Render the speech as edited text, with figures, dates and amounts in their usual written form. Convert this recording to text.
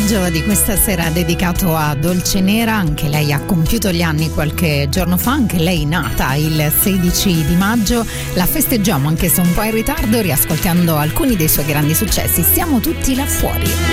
messaggio di questa sera dedicato a Dolce Nera. Anche lei ha compiuto gli anni qualche giorno fa, anche lei nata il 16 di maggio. La festeggiamo anche se un po' in ritardo, riascoltando alcuni dei suoi grandi successi. Siamo tutti là fuori.